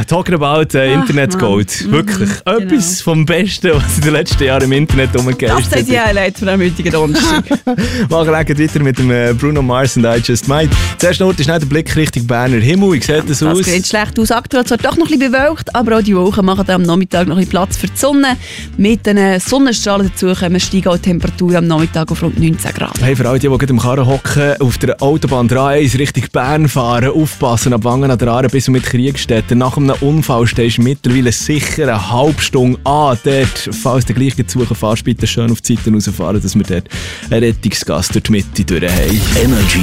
talking about Internet Gold. Wirklich etwas vom Besten, was in den letzten Jahren im Internet umgegangen ist. Das sind die Highlights von einem heutigen Donnerstag. Wir gehen weiter mit dem Bruno Mars und I Just Might. Zuerst noch ist nicht der Blick Richtung Berner Himmel. Wie sieht das aus? Das sieht schlecht aus. Aktuell zwar doch noch ein bisschen bewölkt, aber auch die Wolken machen am Nachmittag noch ein bisschen Platz für die Sonne. Mit den Sonnenstrahlen dazu kommen, steigen auch die Temperaturen am Nachmittag auf rund 19 Grad. Hey, für alle, die gerade im Karren hocken, auf der Autobahn 3 Richtung Bern fahren, aufpassen, ab Wangen an der Aare bis und mit Kriegstetten. Nach einem Unfall stehst du mittlerweile sicher eine halbe Stunde an. Dort, falls du gleich suchen, fahrst bitte schön auf die Seite rausfahren, dass wir dort einen Rettungsgast durch die Mitte durch haben. Energy